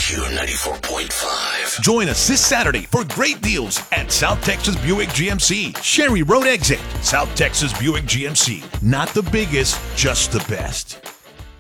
Q94.5. Join us this Saturday for great deals at South Texas Buick GMC. Sherry Road exit. South Texas Buick GMC. Not the biggest, just the best.